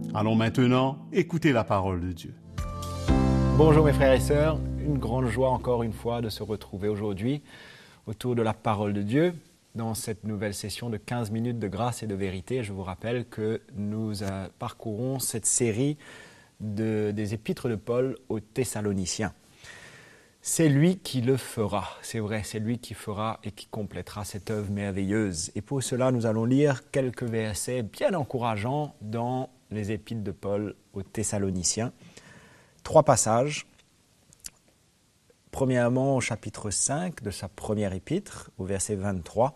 Allons maintenant écouter la parole de Dieu. Bonjour mes frères et sœurs, une grande joie encore une fois de se retrouver aujourd'hui autour de la parole de Dieu dans cette nouvelle session de 15 minutes de grâce et de vérité. Je vous rappelle que nous parcourons cette série des épîtres de Paul aux Thessaloniciens. C'est lui qui le fera, c'est vrai, c'est lui qui fera et qui complétera cette œuvre merveilleuse. Et pour cela, nous allons lire quelques versets bien encourageants dans les épîtres de Paul aux Thessaloniciens. 3 passages. Premièrement, au chapitre 5 de sa première épître, au verset 23.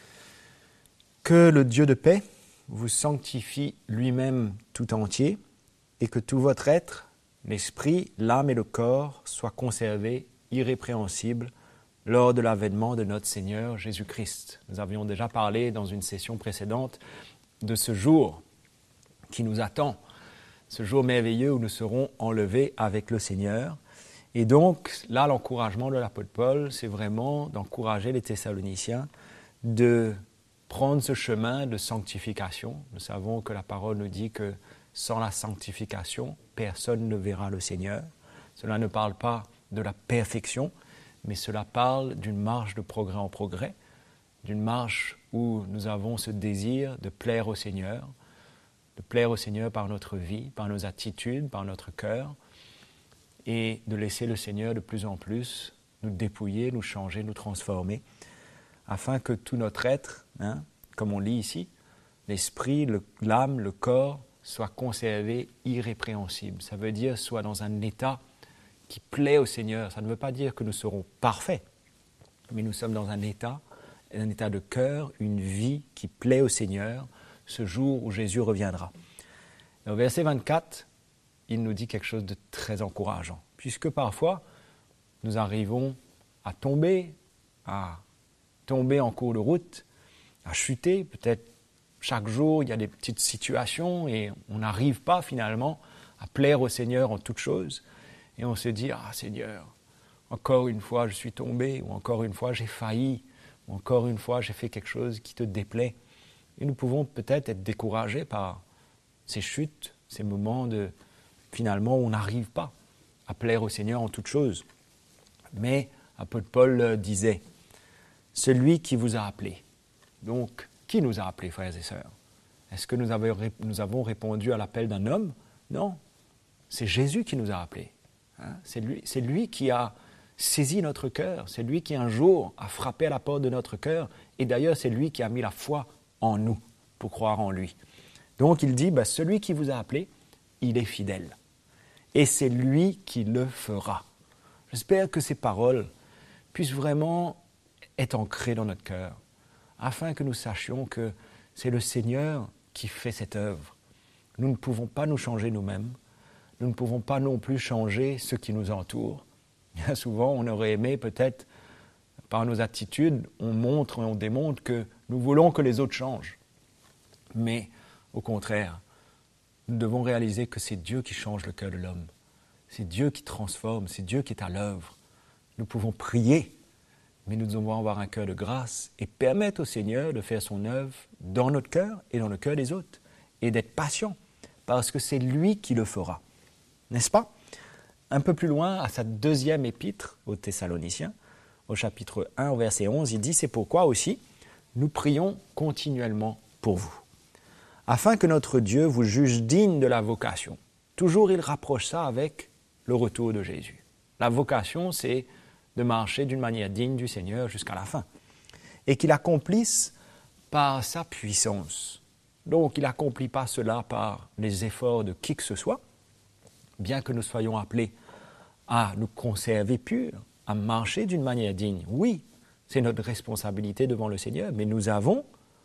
« Que le Dieu de paix vous sanctifie lui-même tout entier, et que tout votre être, l'esprit, l'âme et le corps, soient conservés irrépréhensibles lors de l'avènement de notre Seigneur Jésus-Christ. » Nous avions déjà parlé dans une session précédente de ce jour qui nous attend, ce jour merveilleux où nous serons enlevés avec le Seigneur. Et donc, là, l'encouragement de l'apôtre Paul, c'est vraiment d'encourager les Thessaloniciens de prendre ce chemin de sanctification. Nous savons que la parole nous dit que sans la sanctification, personne ne verra le Seigneur. Cela ne parle pas de la perfection, mais cela parle d'une marche de progrès en progrès, d'une marche où nous avons ce désir de plaire au Seigneur par notre vie, par nos attitudes, par notre cœur, et de laisser le Seigneur de plus en plus nous dépouiller, nous changer, nous transformer, afin que tout notre être, comme on lit ici, l'esprit, l'âme, le corps, soit conservé irrépréhensible. Ça veut dire soit dans un état qui plaît au Seigneur. Ça ne veut pas dire que nous serons parfaits, mais nous sommes dans un état de cœur, une vie qui plaît au Seigneur, ce jour où Jésus reviendra. Et au verset 24, il nous dit quelque chose de très encourageant, puisque parfois, nous arrivons à tomber en cours de route, à chuter. Peut-être chaque jour, il y a des petites situations et on n'arrive pas finalement à plaire au Seigneur en toutes choses. Et on se dit, « Ah Seigneur, encore une fois je suis tombé, ou encore une fois j'ai failli, ou encore une fois j'ai fait quelque chose qui te déplaît. » Et nous pouvons peut-être être découragés par ces chutes, ces moments finalement où on n'arrive pas à plaire au Seigneur en toutes choses. Mais l'apôtre Paul disait, « Celui qui vous a appelé. » Donc, qui nous a appelés, frères et sœurs? Est-ce que nous avons répondu à l'appel d'un homme? Non, c'est Jésus qui nous a appelés. C'est lui qui a saisi notre cœur, c'est lui qui un jour a frappé à la porte de notre cœur, et d'ailleurs c'est lui qui a mis la foi en nous pour croire en lui. Donc il dit, celui qui vous a appelé, il est fidèle, et c'est lui qui le fera. J'espère que ces paroles puissent vraiment être ancrées dans notre cœur, afin que nous sachions que c'est le Seigneur qui fait cette œuvre. Nous ne pouvons pas nous changer nous-mêmes, nous ne pouvons pas non plus changer ceux qui nous entourent. Bien souvent, on aurait aimé peut-être, par nos attitudes, on montre et on démontre que nous voulons que les autres changent. Mais au contraire, nous devons réaliser que c'est Dieu qui change le cœur de l'homme. C'est Dieu qui transforme, c'est Dieu qui est à l'œuvre. Nous pouvons prier, mais nous devons avoir un cœur de grâce et permettre au Seigneur de faire son œuvre dans notre cœur et dans le cœur des autres, et d'être patient, parce que c'est lui qui le fera. N'est-ce pas? Un peu plus loin, à sa deuxième épître aux Thessaloniciens, au chapitre 1, au verset 11, il dit « C'est pourquoi aussi, nous prions continuellement pour vous, afin que notre Dieu vous juge digne de la vocation. » Toujours, il rapproche ça avec le retour de Jésus. La vocation, c'est de marcher d'une manière digne du Seigneur jusqu'à la fin. Et qu'il accomplisse par sa puissance. Donc, il n'accomplit pas cela par les efforts de qui que ce soit, bien que nous soyons appelés à nous conserver purs, à marcher d'une manière digne. Oui, c'est notre responsabilité devant le Seigneur, mais nous avons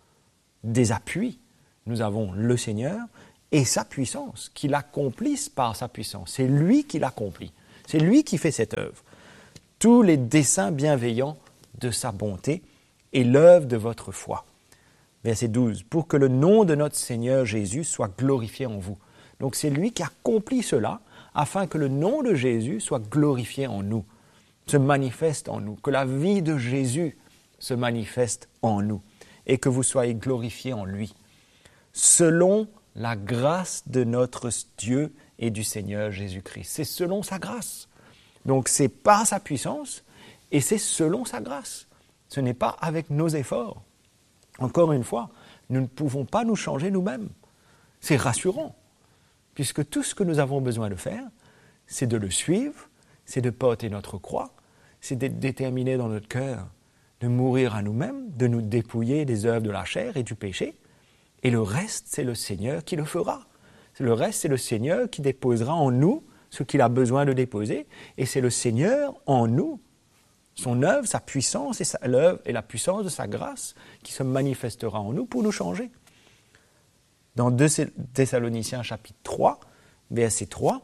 des appuis. Nous avons le Seigneur et sa puissance, qu'il accomplisse par sa puissance. C'est lui qui l'accomplit. C'est lui qui fait cette œuvre. Tous les desseins bienveillants de sa bonté et l'œuvre de votre foi. Verset 12. Pour que le nom de notre Seigneur Jésus soit glorifié en vous. Donc c'est lui qui accomplit cela afin que le nom de Jésus soit glorifié en nous, se manifeste en nous, que la vie de Jésus se manifeste en nous et que vous soyez glorifiés en lui, selon la grâce de notre Dieu et du Seigneur Jésus-Christ. C'est selon sa grâce. Donc c'est par sa puissance et c'est selon sa grâce. Ce n'est pas avec nos efforts. Encore une fois, nous ne pouvons pas nous changer nous-mêmes. C'est rassurant, puisque tout ce que nous avons besoin de faire, c'est de le suivre, c'est de porter notre croix, c'est d'être déterminé dans notre cœur, de mourir à nous-mêmes, de nous dépouiller des œuvres de la chair et du péché. Et le reste, c'est le Seigneur qui le fera. Le reste, c'est le Seigneur qui déposera en nous ce qu'il a besoin de déposer. Et c'est le Seigneur en nous, son œuvre, sa puissance et l'œuvre et la puissance de sa grâce qui se manifestera en nous pour nous changer. Dans 2 Thessaloniciens chapitre 3, verset 3,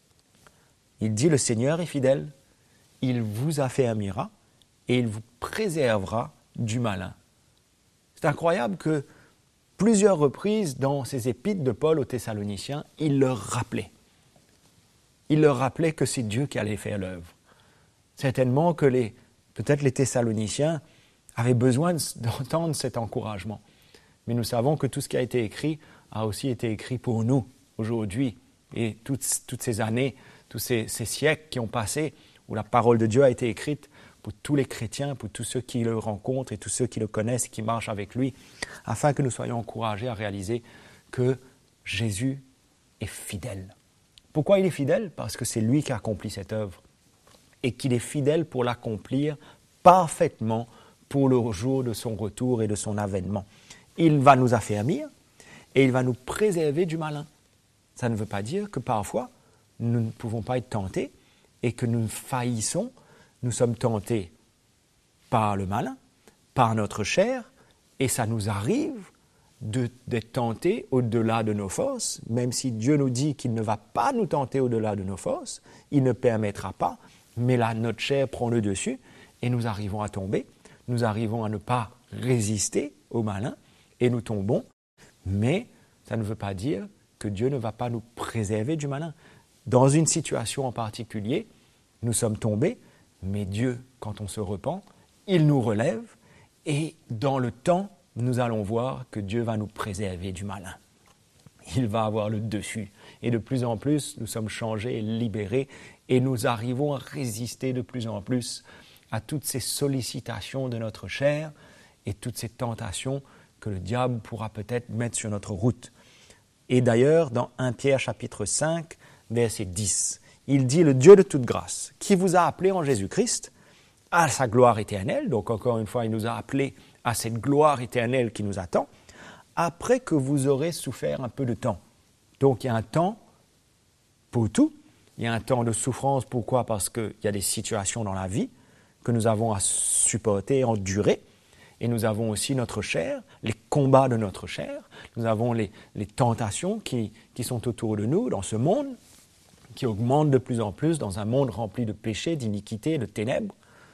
il dit « Le Seigneur est fidèle, il vous affermira et il vous préservera du malin. » C'est incroyable que plusieurs reprises dans ces épîtres de Paul aux Thessaloniciens, il leur rappelait. Il leur rappelait que c'est Dieu qui allait faire l'œuvre. Certainement que peut-être les Thessaloniciens avaient besoin d'entendre cet encouragement. Mais nous savons que tout ce qui a été écrit a aussi été écrit pour nous aujourd'hui. Et toutes ces années, tous ces siècles qui ont passé, où la parole de Dieu a été écrite pour tous les chrétiens, pour tous ceux qui le rencontrent et tous ceux qui le connaissent et qui marchent avec lui, afin que nous soyons encouragés à réaliser que Jésus est fidèle. Pourquoi il est fidèle? Parce que c'est lui qui a accompli cette œuvre et qu'il est fidèle pour l'accomplir parfaitement pour le jour de son retour et de son avènement. Il va nous affermir et il va nous préserver du malin. Ça ne veut pas dire que parfois, nous ne pouvons pas être tentés et que nous faillissons. Nous sommes tentés par le malin, par notre chair, et ça nous arrive d'être tentés au-delà de nos forces, même si Dieu nous dit qu'il ne va pas nous tenter au-delà de nos forces, il ne permettra pas, mais là, notre chair prend le dessus, et nous arrivons à tomber, nous arrivons à ne pas résister au malin, et nous tombons, mais ça ne veut pas dire que Dieu ne va pas nous préserver du malin. Dans une situation en particulier, nous sommes tombés, mais Dieu, quand on se repent, il nous relève et dans le temps, nous allons voir que Dieu va nous préserver du malin. Il va avoir le dessus. Et de plus en plus, nous sommes changés et libérés et nous arrivons à résister de plus en plus à toutes ces sollicitations de notre chair et toutes ces tentations que le diable pourra peut-être mettre sur notre route. Et d'ailleurs, dans 1 Pierre chapitre 5, verset 10, il dit « Le Dieu de toute grâce, qui vous a appelés en Jésus-Christ à sa gloire éternelle », donc encore une fois, il nous a appelés à cette gloire éternelle qui nous attend, après que vous aurez souffert un peu de temps. Donc il y a un temps pour tout, il y a un temps de souffrance, pourquoi? Parce qu'il y a des situations dans la vie que nous avons à supporter, endurer, et nous avons aussi notre chair, les combats de notre chair, nous avons les tentations qui sont autour de nous dans ce monde, qui augmentent de plus en plus dans un monde rempli de péchés, d'iniquités, de ténèbres.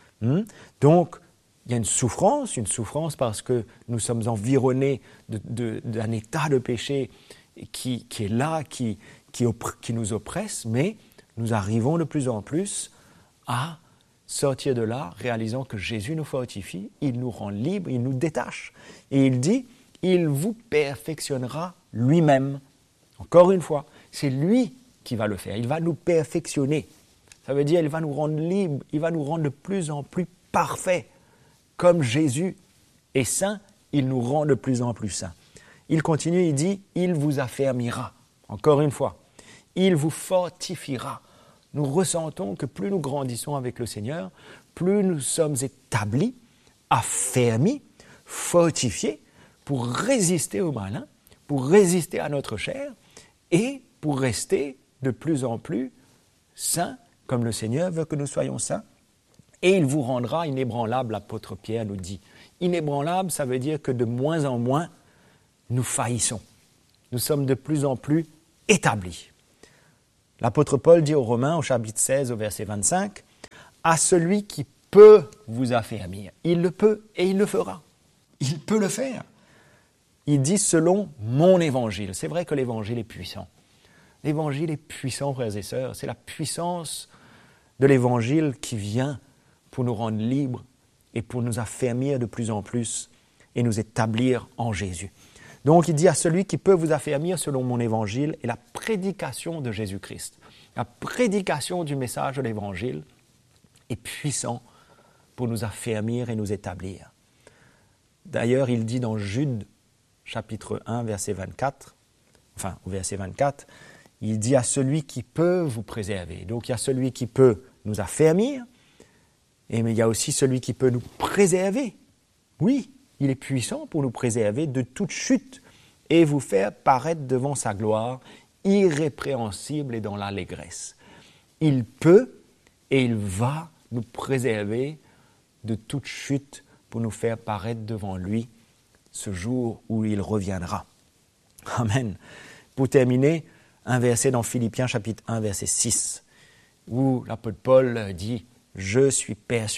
Donc, il y a une souffrance parce que nous sommes environnés d'un état de péché qui est là, qui nous oppresse, mais nous arrivons de plus en plus à sortir de là, réalisant que Jésus nous fortifie, il nous rend libres, il nous détache. Et il dit, il vous perfectionnera lui-même. Encore une fois, c'est lui qui va le faire, il va nous perfectionner. Ça veut dire, il va nous rendre libres, il va nous rendre de plus en plus parfaits. Comme Jésus est saint, il nous rend de plus en plus saints. Il continue, il dit, il vous affermira. Encore une fois, il vous fortifiera. Nous ressentons que plus nous grandissons avec le Seigneur, plus nous sommes établis, affermis, fortifiés pour résister au malin, pour résister à notre chair et pour rester de plus en plus saints, comme le Seigneur veut que nous soyons saints. Et il vous rendra inébranlable, l'apôtre Pierre nous dit. Inébranlable, ça veut dire que de moins en moins, nous faillissons. Nous sommes de plus en plus établis. L'apôtre Paul dit aux Romains, au chapitre 16, au verset 25, « À celui qui peut vous affermir, il le peut et il le fera. » Il peut le faire. Il dit « selon mon évangile ». C'est vrai que l'évangile est puissant. L'évangile est puissant, frères et sœurs. C'est la puissance de l'évangile qui vient pour nous rendre libres et pour nous affermir de plus en plus et nous établir en Jésus. Donc il dit à celui qui peut vous affermir selon mon évangile et la prédication de Jésus-Christ. La prédication du message de l'évangile est puissant pour nous affermir et nous établir. D'ailleurs, il dit dans Jude, chapitre 1, verset 24, au verset 24, il dit à celui qui peut vous préserver. Donc il y a celui qui peut nous affermir, mais il y a aussi celui qui peut nous préserver. Oui, il est puissant pour nous préserver de toute chute et vous faire paraître devant sa gloire, irrépréhensible et dans l'allégresse. Il peut et il va nous préserver de toute chute pour nous faire paraître devant lui ce jour où il reviendra. Amen. Pour terminer, un verset dans Philippiens chapitre 1, verset 6, où l'apôtre Paul dit « Je suis persuadé ».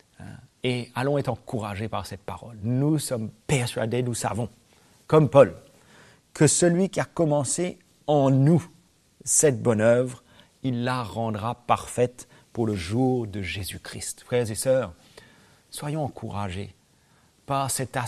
Et allons être encouragés par cette parole. Nous sommes persuadés, nous savons, comme Paul, que celui qui a commencé en nous cette bonne œuvre, il la rendra parfaite pour le jour de Jésus-Christ. Frères et sœurs, soyons encouragés par cette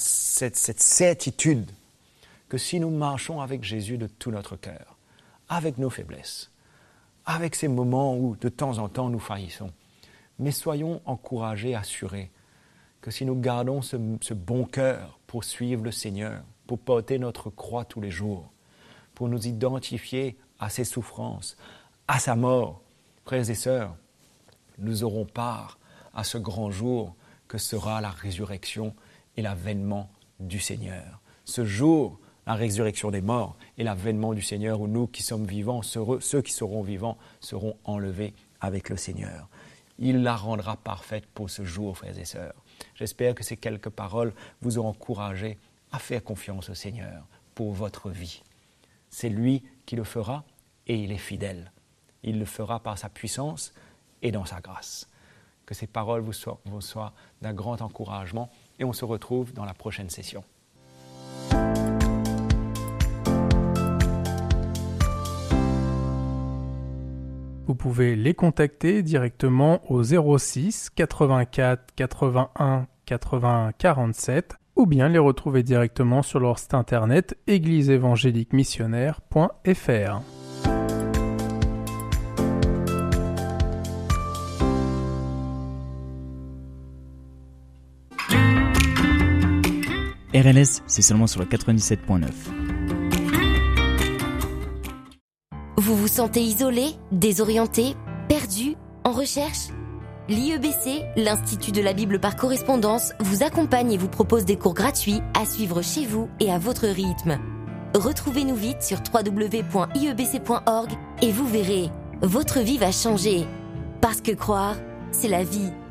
certitude que si nous marchons avec Jésus de tout notre cœur, avec nos faiblesses, avec ces moments où de temps en temps nous faillissons, mais soyons encouragés, assurés que si nous gardons ce bon cœur pour suivre le Seigneur, pour porter notre croix tous les jours, pour nous identifier à ses souffrances, à sa mort, frères et sœurs, nous aurons part à ce grand jour que sera la résurrection et l'avènement du Seigneur. Ce jour, la résurrection des morts et l'avènement du Seigneur où nous qui sommes vivants, ceux qui seront vivants seront enlevés avec le Seigneur. Il la rendra parfaite pour ce jour, frères et sœurs. J'espère que ces quelques paroles vous ont encouragé à faire confiance au Seigneur pour votre vie. C'est lui qui le fera et il est fidèle. Il le fera par sa puissance et dans sa grâce. Que ces paroles vous soient d'un grand encouragement et on se retrouve dans la prochaine session. Vous pouvez les contacter directement au 06 84 81 80 47 ou bien les retrouver directement sur leur site internet égliseévangéliquemissionnaire.fr. RLS, c'est seulement sur le 97.9. Vous vous sentez isolé, désorienté, perdu, en recherche ? L'IEBC, l'Institut de la Bible par correspondance, vous accompagne et vous propose des cours gratuits à suivre chez vous et à votre rythme. Retrouvez-nous vite sur www.iebc.org et vous verrez, votre vie va changer. Parce que croire, c'est la vie.